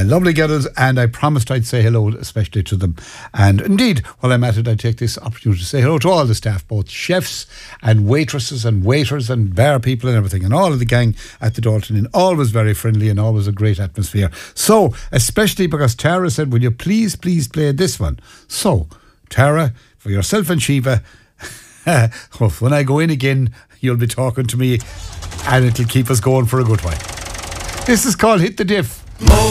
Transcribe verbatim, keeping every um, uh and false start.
Uh, lovely girls, and I promised I'd say hello especially to them. And indeed, while I'm at it, I take this opportunity to say hello to all the staff, both chefs and waitresses and waiters and bar people and everything, and all of the gang at the Dalton Inn. Always very friendly and always a great atmosphere. So, especially because Tara said, will you please, please play this one? So, Tara, for yourself and Shiva, when I go in again, you'll be talking to me and it'll keep us going for a good while. This is called Hit the Diff.